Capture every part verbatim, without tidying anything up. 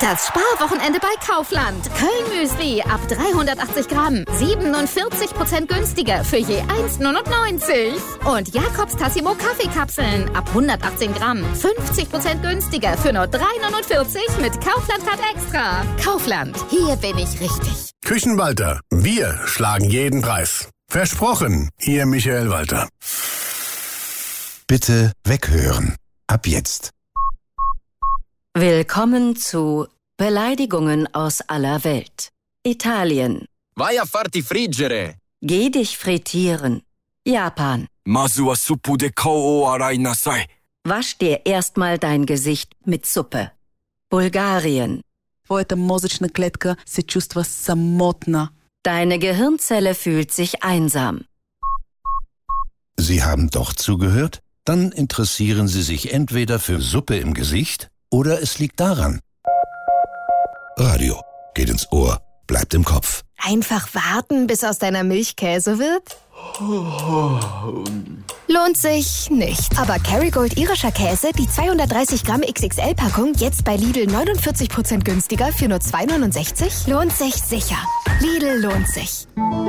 Das Sparwochenende bei Kaufland. Köln-Müsli ab dreihundertachtzig Gramm. siebenundvierzig Prozent günstiger für je eins Komma neunundneunzig. Und Jakobs Tassimo Kaffeekapseln ab hundertachtzehn Gramm. fünfzig Prozent günstiger für nur drei Komma neunundvierzig mit Kaufland-Card Extra. Kaufland, hier bin ich richtig. Küchenwalter, wir schlagen jeden Preis. Versprochen, Ihr Michael Walter. Bitte weghören. Ab jetzt. Willkommen zu Beleidigungen aus aller Welt. Italien. Vai a farti friggere. Geh dich frittieren. Japan. Masu wa suppu de kou o arai nasai. Wasch dir erstmal dein Gesicht mit Suppe. Bulgarien. Твоята мозъчна клетка се чувства самотна. Deine Gehirnzelle fühlt sich einsam. Sie haben doch zugehört? Dann interessieren Sie sich entweder für Suppe im Gesicht oder es liegt daran. Radio geht ins Ohr, bleibt im Kopf. Einfach warten, bis aus deiner Milch Käse wird? Lohnt sich nicht. Aber Kerrygold irischer Käse, die zweihundertdreißig Gramm X X L-Packung, jetzt bei Lidl neunundvierzig Prozent günstiger für nur zwei Komma neunundsechzig? Lohnt sich sicher. Lidl lohnt sich.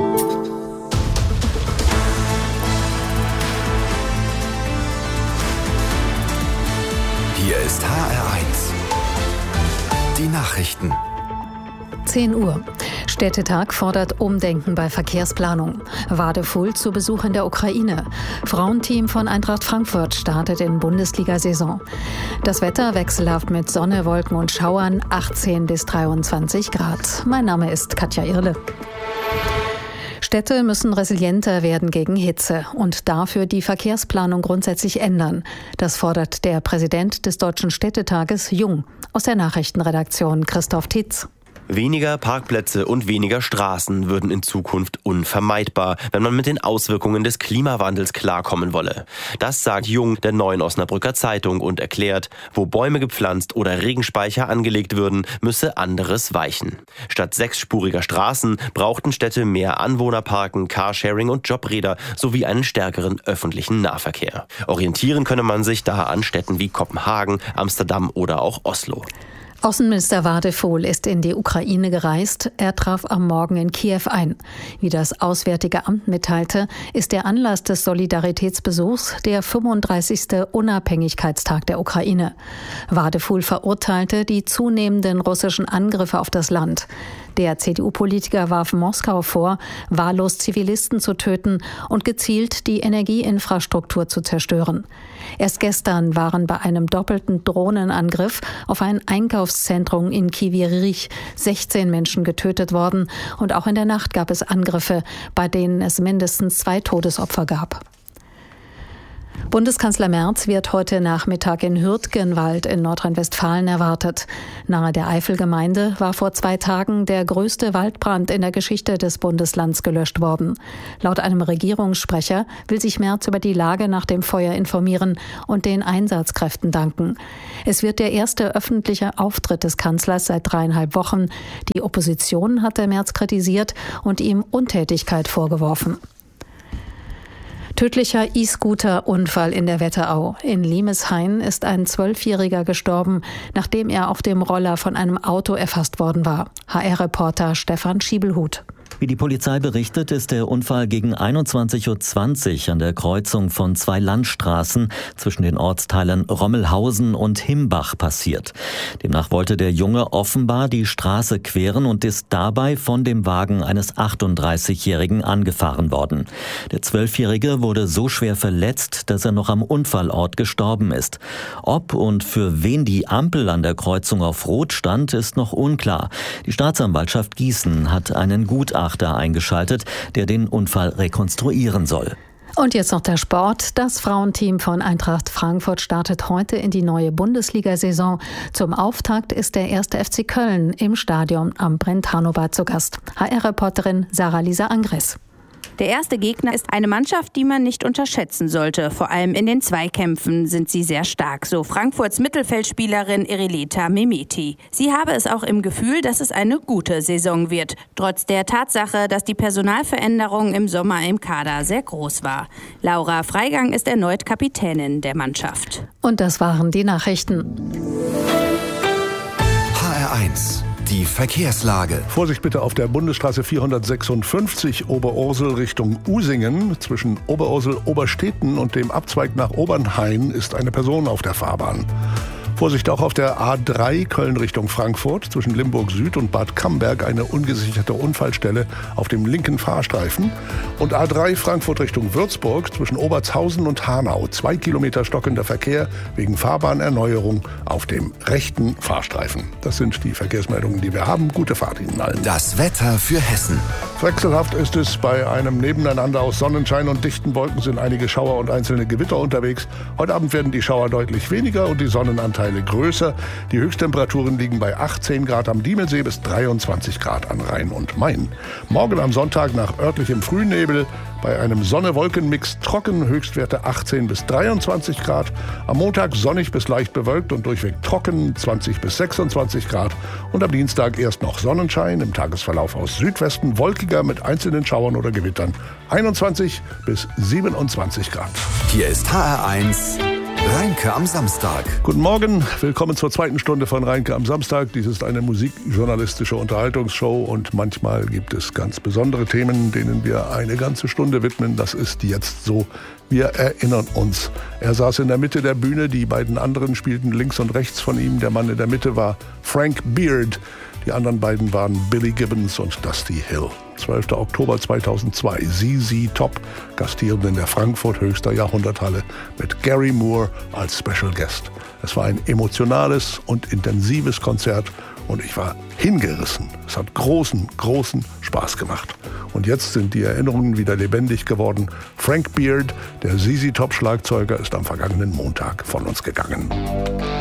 Hier ist H R eins. Die Nachrichten. zehn Uhr. Städtetag fordert Umdenken bei Verkehrsplanung. Wadefull zu Besuch in der Ukraine. Frauenteam von Eintracht Frankfurt startet in Bundesliga-Saison. Das Wetter wechselhaft mit Sonne, Wolken und Schauern, achtzehn bis dreiundzwanzig Grad. Mein Name ist Katja Irle. Städte müssen resilienter werden gegen Hitze und dafür die Verkehrsplanung grundsätzlich ändern. Das fordert der Präsident des Deutschen Städtetages Jung. Aus der Nachrichtenredaktion Christoph Titz. Weniger Parkplätze und weniger Straßen würden in Zukunft unvermeidbar, wenn man mit den Auswirkungen des Klimawandels klarkommen wolle. Das sagt Jung der Neuen Osnabrücker Zeitung und erklärt, wo Bäume gepflanzt oder Regenspeicher angelegt würden, müsse anderes weichen. Statt sechsspuriger Straßen brauchten Städte mehr Anwohnerparken, Carsharing und Jobräder sowie einen stärkeren öffentlichen Nahverkehr. Orientieren könne man sich da an Städten wie Kopenhagen, Amsterdam oder auch Oslo. Außenminister Wadefull ist in die Ukraine gereist. Er traf am Morgen in Kiew ein. Wie das Auswärtige Amt mitteilte, ist der Anlass des Solidaritätsbesuchs der fünfunddreißigste Unabhängigkeitstag der Ukraine. Wadefull verurteilte die zunehmenden russischen Angriffe auf das Land. Der C D U-Politiker warf Moskau vor, wahllos Zivilisten zu töten und gezielt die Energieinfrastruktur zu zerstören. Erst gestern waren bei einem doppelten Drohnenangriff auf ein Einkaufszentrum in Kryvyi Rih sechzehn Menschen getötet worden und auch in der Nacht gab es Angriffe, bei denen es mindestens zwei Todesopfer gab. Bundeskanzler Merz wird heute Nachmittag in Hürtgenwald in Nordrhein-Westfalen erwartet. Nahe der Eifelgemeinde war vor zwei Tagen der größte Waldbrand in der Geschichte des Bundeslands gelöscht worden. Laut einem Regierungssprecher will sich Merz über die Lage nach dem Feuer informieren und den Einsatzkräften danken. Es wird der erste öffentliche Auftritt des Kanzlers seit dreieinhalb Wochen. Die Opposition hatte Merz kritisiert und ihm Untätigkeit vorgeworfen. Tödlicher E-Scooter-Unfall in der Wetterau. In Limeshain ist ein Zwölfjähriger gestorben, nachdem er auf dem Roller von einem Auto erfasst worden war. H R-Reporter Stefan Schiebelhut. Wie die Polizei berichtet, ist der Unfall gegen einundzwanzig Uhr zwanzig an der Kreuzung von zwei Landstraßen zwischen den Ortsteilen Rommelhausen und Himbach passiert. Demnach wollte der Junge offenbar die Straße queren und ist dabei von dem Wagen eines achtunddreißigjährigen angefahren worden. Der Zwölfjährige wurde so schwer verletzt, dass er noch am Unfallort gestorben ist. Ob und für wen die Ampel an der Kreuzung auf Rot stand, ist noch unklar. Die Staatsanwaltschaft Gießen hat einen Gutachter eingeschaltet, der den Unfall rekonstruieren soll. Und jetzt noch der Sport. Das Frauenteam von Eintracht Frankfurt startet heute in die neue Bundesliga-Saison. Zum Auftakt ist der erste F C Köln im Stadion am Brentanow-Bad zu Gast. H R-Reporterin Sarah-Lisa Angres. Der erste Gegner ist eine Mannschaft, die man nicht unterschätzen sollte. Vor allem in den Zweikämpfen sind sie sehr stark, so Frankfurts Mittelfeldspielerin Irileta Mehmeti. Sie habe es auch im Gefühl, dass es eine gute Saison wird, trotz der Tatsache, dass die Personalveränderung im Sommer im Kader sehr groß war. Laura Freigang ist erneut Kapitänin der Mannschaft. Und das waren die Nachrichten. H R eins eins. Die Verkehrslage. Vorsicht bitte auf der Bundesstraße vierhundertsechsundfünfzig Oberursel Richtung Usingen. Zwischen Oberursel, Obersteten und dem Abzweig nach Obernhain ist eine Person auf der Fahrbahn. Vorsicht auch auf der A drei Köln Richtung Frankfurt. Zwischen Limburg Süd und Bad Camberg eine ungesicherte Unfallstelle auf dem linken Fahrstreifen. Und A drei Frankfurt Richtung Würzburg zwischen Obertshausen und Hanau. Zwei Kilometer stockender Verkehr wegen Fahrbahnerneuerung auf dem rechten Fahrstreifen. Das sind die Verkehrsmeldungen, die wir haben. Gute Fahrt Ihnen allen. Das Wetter für Hessen. Wechselhaft ist es. Bei einem Nebeneinander aus Sonnenschein und dichten Wolken sind einige Schauer und einzelne Gewitter unterwegs. Heute Abend werden die Schauer deutlich weniger und die Sonnenanteile größer. Die Höchsttemperaturen liegen bei achtzehn Grad am Diemelsee bis dreiundzwanzig Grad an Rhein und Main. Morgen am Sonntag nach örtlichem Frühnebel bei einem Sonne-Wolken-Mix trocken, Höchstwerte achtzehn bis dreiundzwanzig Grad. Am Montag sonnig bis leicht bewölkt und durchweg trocken, zwanzig bis sechsundzwanzig Grad. Und am Dienstag erst noch Sonnenschein, im Tagesverlauf aus Südwesten wolkiger mit einzelnen Schauern oder Gewittern, einundzwanzig bis siebenundzwanzig Grad. Hier ist H R eins. Reinke am Samstag. Guten Morgen, willkommen zur zweiten Stunde von Reinke am Samstag. Dies ist eine musikjournalistische Unterhaltungsshow und manchmal gibt es ganz besondere Themen, denen wir eine ganze Stunde widmen. Das ist jetzt so. Wir erinnern uns. Er saß in der Mitte der Bühne, die beiden anderen spielten links und rechts von ihm. Der Mann in der Mitte war Frank Beard. Die anderen beiden waren Billy Gibbons und Dusty Hill. zwölfter Oktober zweitausendzwei. Z Z Top gastieren in der Frankfurt Höchster Jahrhunderthalle mit Gary Moore als Special Guest. Es war ein emotionales und intensives Konzert und ich war hingerissen. Es hat großen, großen Spaß gemacht. Und jetzt sind die Erinnerungen wieder lebendig geworden. Frank Beard, der Z Z Top Schlagzeuger, ist am vergangenen Montag von uns gegangen.